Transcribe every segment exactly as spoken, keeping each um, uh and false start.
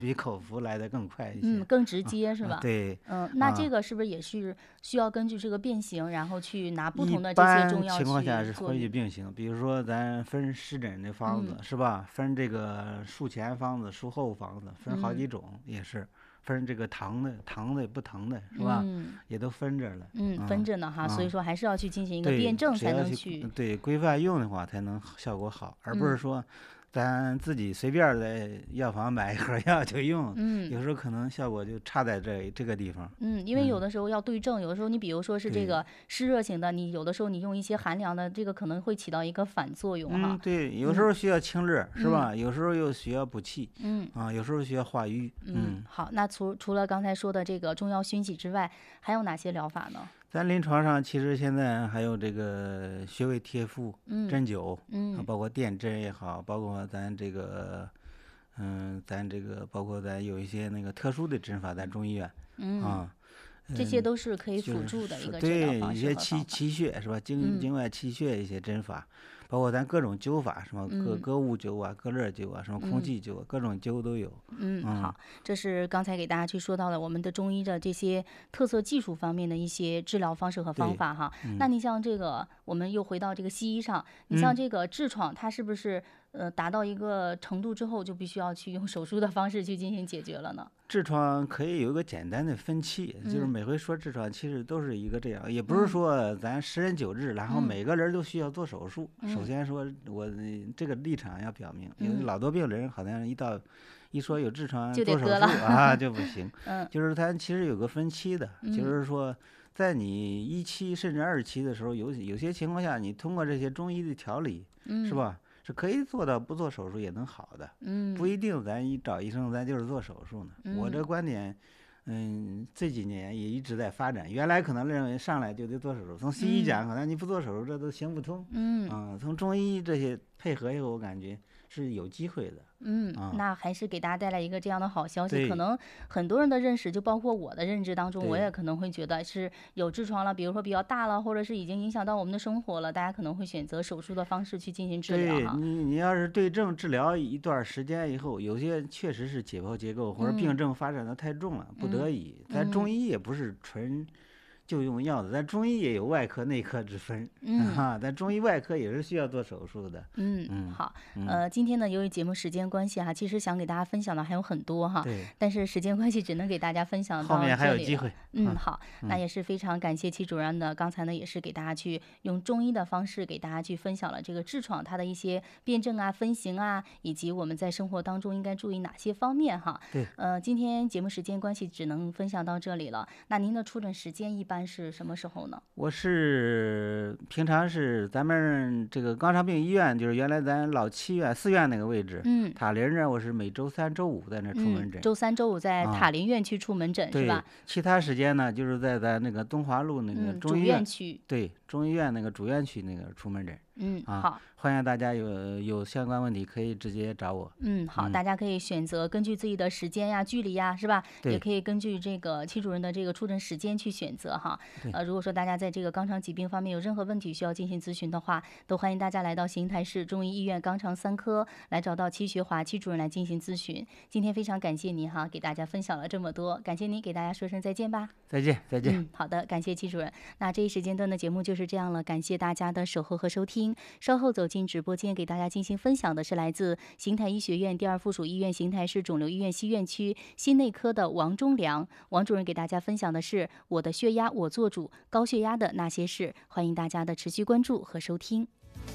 比口服来的更快一些， 嗯，更直接、啊、是吧？ 对， 嗯，那这个是不是也是需要根据这个变形，然后去拿不同的这些中药去做？ 一般情况下是会去并行，比如说咱分湿疹的方子、嗯、是吧？分这个术前方子、术后方子，分好几种，嗯、也是分这个疼的、疼的不疼的，是吧？ 嗯， 也都分着了。 嗯，分着呢哈、嗯，所以说还是要去进行一个辩证才能去对规范用的话才能效果好，而不是说。嗯咱自己随便在药房买一盒药就用， 嗯， 有时候可能效果就差在这这个地方。 嗯，因为有的时候要对症，嗯、有的时候你比如说是这个湿热型的，你有的时候你用一些寒凉的，这个可能会起到一个反作用哈。 嗯，对，有时候需要清热、嗯、是吧？有时候又需要补气， 嗯啊，有时候需要化瘀。 嗯，嗯好，那除除了刚才说的这个中药熏洗之外，还有哪些疗法呢？ 咱临床上其实现在还有这个穴位贴敷、 嗯、 针灸， 嗯， 包括电针也好，包括咱这个，嗯，咱这个包括咱有一些那个特殊的针法，在中医院， 嗯啊， 这些都是可以辅助的一个治疗方式和方法。 对，一些气气血是吧？经经外气血一些针法。嗯，包括咱各种灸法，什么各各物灸啊、各热灸啊、什么空气灸啊，嗯、各种灸都有。 嗯，好，这是刚才给大家去说到了我们的中医的这些特色技术方面的一些治疗方式和方法哈。嗯、那你像这个，我们又回到这个西医上，你像这个痔疮，它是不是呃达到一个程度之后，就必须要去用手术的方式去进行解决了呢？ 痔疮可以有一个简单的分期，嗯、就是每回说痔疮，其实都是一个这样，也不是说咱十人九痔，嗯、然后每个人都需要做手术。嗯、首先说，我这个立场要表明，嗯、有老多病人好像一到一说有痔疮做手术啊就不行。嗯，就是它其实有个分期的，嗯、就是说，在你一期甚至二期的时候，有有些情况下，你通过这些中医的调理，嗯、是吧？是可以做到不做手术也能好的，嗯，不一定咱一找医生咱就是做手术呢。嗯、我这观点，嗯，这几年也一直在发展。原来可能认为上来就得做手术，从西医讲可能你不做手术这都行不通，嗯，啊，从中医这些配合以后，我感觉是有机会的。 嗯，啊、那还是给大家带来一个这样的好消息。可能很多人的认识，就包括我的认知当中，我也可能会觉得是有痔疮了，比如说比较大了，或者是已经影响到我们的生活了，大家可能会选择手术的方式去进行治疗。 对你，你要是对症治疗一段时间以后，有些确实是解剖结构或者病症发展的太重了，嗯、不得已。咱中医也不是纯就用药的，咱中医也有外科内科之分，嗯，哈、啊，咱中医外科也是需要做手术的。 嗯嗯，好，呃，今天呢，由于节目时间关系哈，其实想给大家分享的还有很多哈， 对， 但是时间关系只能给大家分享到这里了。 后面还有机会。 嗯，好，那也是非常感谢戚主任的，刚才呢也是给大家去用中医的方式给大家去分享了这个痔疮它的一些辨证啊、分型啊，以及我们在生活当中应该注意哪些方面哈。 对， 呃，今天节目时间关系只能分享到这里了。那您的出诊时间一般是什么时候呢？ 我是平常是咱们这个肛肠病医院，就是原来咱老七院四院那个位置，嗯，塔林呢，我是每周三、周五在那出门诊。 嗯、周三、周五在塔林院区出门诊、啊、是吧？ 其他时间呢，就是在咱那个东华路那个中医院、 嗯、主院区， 对，中医院那个主院区那个出门诊。 嗯， 啊， 好， 欢迎大家有有相关问题可以直接找我。 嗯，好，嗯、大家可以选择根据自己的时间呀、距离呀，是吧？ 对， 也可以根据这个戚主任的这个出诊时间去选择哈。呃，如果说大家在这个肛肠疾病方面有任何问题需要进行咨询的话，都欢迎大家来到邢台市中医医院肛肠三科来找到戚学华戚主任来进行咨询。今天非常感谢您哈，给大家分享了这么多，感谢您，给大家说声再见吧。 再见，再见。 嗯，好的，感谢戚主任。那这一时间段的节目就是这样了，感谢大家的守候和收听。稍后走进直播间，给大家进行分享的是来自邢台医学院第二附属医院邢台市肿瘤医院西院区心内科的王忠良王主任，给大家分享的是我的血压我做主，高血压的那些事。欢迎大家的持续关注和收听。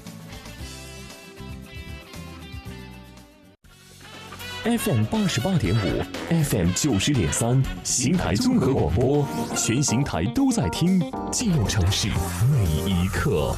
F M 八十八点五 ，F M 九十点三，邢台综合广播，全邢台都在听，记录城市每一刻。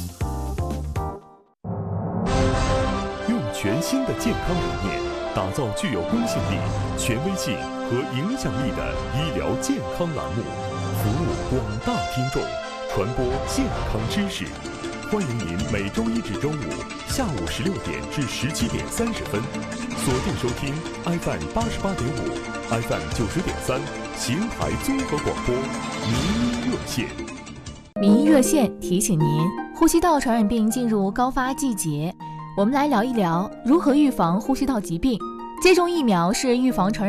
用全新的健康理念，打造具有公信力、权威性和影响力的医疗健康栏目，服务广大听众，传播健康知识。欢迎您每周一至周五下午十六点至十七点三十分，锁定收听 F M 八十八点五、F M 九十点三邢台综合广播民医热线。 民医热线提醒您，呼吸道传染病进入高发季节，我们来聊一聊如何预防呼吸道疾病。接种疫苗是预防传染